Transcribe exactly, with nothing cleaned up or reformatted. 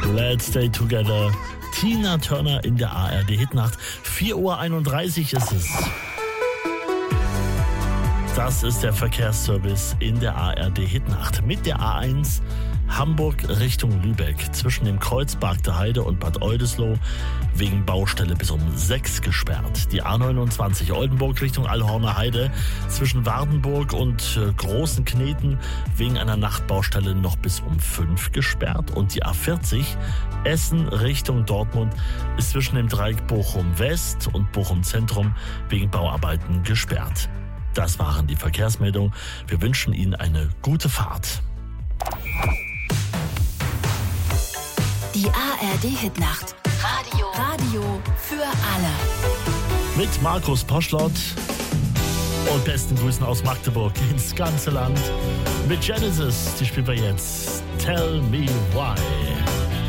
Let's Stay Together. Tina Turner in der A R D-Hitnacht. vier Uhr einunddreißig ist es. Das ist der Verkehrsservice in der A R D-Hitnacht. Mit der A eins Hamburg Richtung Lübeck zwischen dem Kreuzberg der Heide und Bad Oldesloe wegen Baustelle bis um sechs gesperrt. Die A neunundzwanzig Oldenburg Richtung Allhorner Heide zwischen Wardenburg und äh, Großen Kneten wegen einer Nachtbaustelle noch bis um fünf gesperrt. Und die A vierzig Essen Richtung Dortmund ist zwischen dem Dreieck Bochum West und Bochum Zentrum wegen Bauarbeiten gesperrt. Das waren die Verkehrsmeldungen. Wir wünschen Ihnen eine gute Fahrt. Die A R D-Hitnacht. Radio. Radio für alle. Mit Markus Poschlott und besten Grüßen aus Magdeburg ins ganze Land. Mit Genesis, die spielen wir jetzt. Tell Me Why.